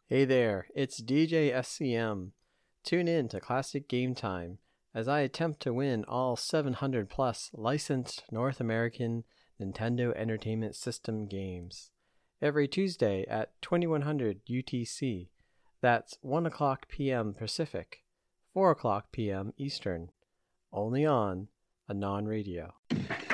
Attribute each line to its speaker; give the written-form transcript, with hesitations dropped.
Speaker 1: Hey there, it's DJ SCM. Tune in to Classic Game Time as I attempt to win all 700 plus licensed North American Nintendo Entertainment System games. Every Tuesday at 2100 UTC. That's 1 o'clock p.m. Pacific, 4 o'clock p.m. Eastern. Only on Anon Radio.